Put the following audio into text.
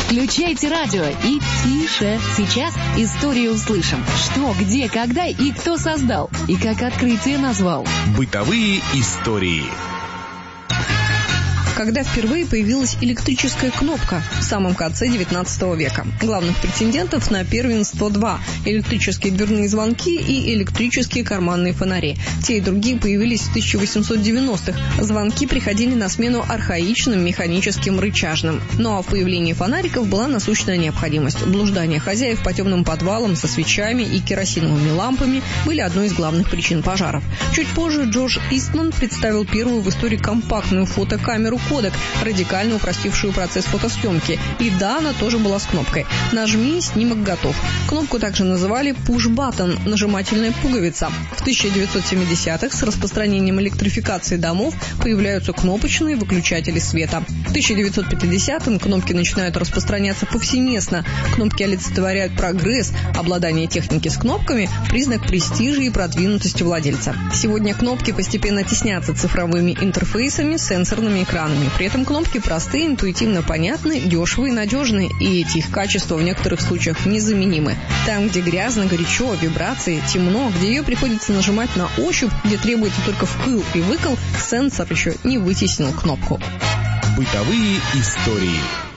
Включайте радио и тише. Сейчас историю услышим. Что, где, когда и кто создал. И как открытие назвал. Бытовые истории. Когда впервые появилась электрическая кнопка в самом конце XIX века. Главных претендентов на первенство два – электрические дверные звонки и электрические карманные фонари. Те и другие появились в 1890-х. Звонки приходили на смену архаичным механическим рычажным. Ну а в появлении фонариков была насущная необходимость. Блуждания хозяев по темным подвалам со свечами и керосиновыми лампами были одной из главных причин пожаров. Чуть позже Джордж Истман представил первую в истории компактную фотокамеру Kodak, радикально упростившую процесс фотосъемки. И да, она тоже была с кнопкой. Нажми, снимок готов. Кнопку также называли push-button, нажимательная пуговица. В 1970-х с распространением электрификации домов появляются кнопочные выключатели света. В 1950-м кнопки начинают распространяться повсеместно. Кнопки олицетворяют прогресс. Обладание техники с кнопками – признак престижа и продвинутости владельца. Сегодня кнопки постепенно теснятся цифровыми интерфейсами, сенсорными экранами. При этом кнопки простые, интуитивно понятны, дешевые и надежные, и эти их качества в некоторых случаях незаменимы. Там, где грязно, горячо, вибрации, темно, где ее приходится нажимать на ощупь, где требуется только вкл и выкл, сенсор еще не вытеснил кнопку. Бытовые истории.